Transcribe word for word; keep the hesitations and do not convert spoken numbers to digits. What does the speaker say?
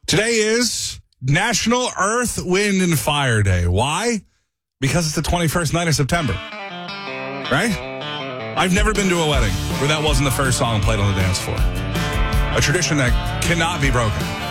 Today is National Earth, Wind, and Fire Day. Why? Because it's the twenty-first night of September. Right? I've never been to a wedding where that wasn't the first song played on the dance floor. A tradition that cannot be broken.